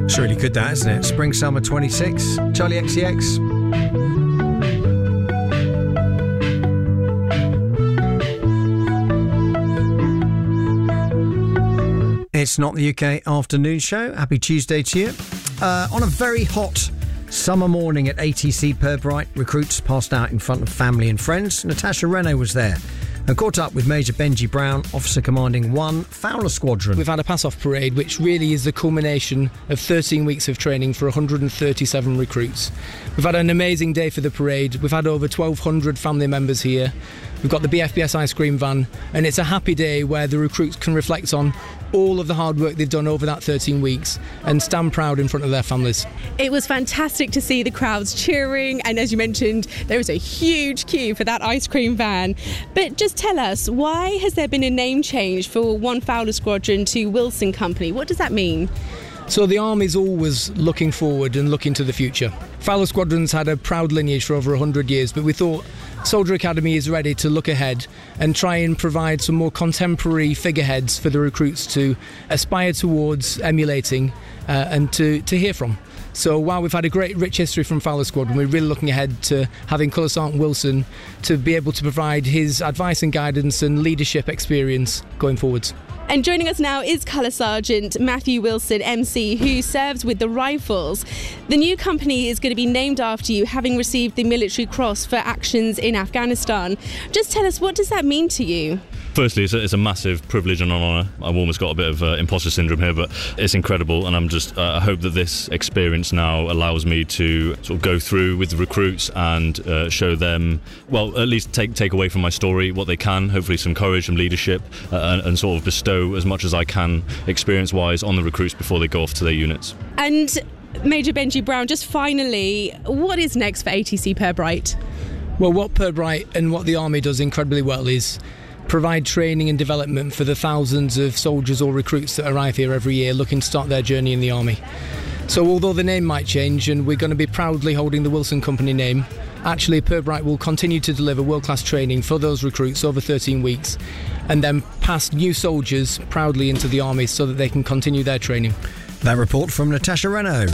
It's really good, that, isn't it? Spring Summer 26, Charlie XCX. It's not the UK afternoon show. Happy Tuesday to you. On a very hot summer morning at ATC Pirbright, recruits passed out in front of family and friends. Natasha Renault was there and caught up with Major Benji Brown, officer commanding 1 Fowler Squadron. We've had a pass-off parade, which really is the culmination of 13 weeks of training for 137 recruits. We've had an amazing day for the parade. We've had over 1,200 family members here. We've got the BFBS ice cream van, and it's a happy day where the recruits can reflect on all of the hard work they've done over that 13 weeks and stand proud in front of their families. It was fantastic to see the crowds cheering, and as you mentioned, there was a huge queue for that ice cream van. But just tell us, why has there been a name change for 1 Fowler Squadron to Wilson Company? What does that mean? So the Army's always looking forward and looking to the future. Fowler Squadron's had a proud lineage for over 100 years, but we thought Soldier Academy is ready to look ahead and try and provide some more contemporary figureheads for the recruits to aspire towards emulating and to hear from. So while we've had a great rich history from Fowler Squadron, we're really looking ahead to having Colour Sergeant Wilson to be able to provide his advice and guidance and leadership experience going forwards. And joining us now is Colour Sergeant Matthew Wilson, MC, who serves with the Rifles. The new company is going to be named after you, having received the Military Cross for actions in Afghanistan. Just tell us, what does that mean to you? Firstly, it's a massive privilege and an honour. I've almost got a bit of imposter syndrome here, but it's incredible, and I'm just I hope that this experience now allows me to sort of go through with the recruits and show them, well, at least take away from my story what they can, hopefully some courage, some leadership, and sort of bestow as much as I can experience-wise on the recruits before they go off to their units. And Major Benji Brown, just finally, what is next for ATC Pirbright? Well, what Pirbright and what the Army does incredibly well is provide training and development for the thousands of soldiers or recruits that arrive here every year looking to start their journey in the Army. So although the name might change and we're going to be proudly holding the Wilson Company name, actually Pirbright will continue to deliver world-class training for those recruits over 13 weeks and then pass new soldiers proudly into the Army so that they can continue their training. That report from Natasha Renault.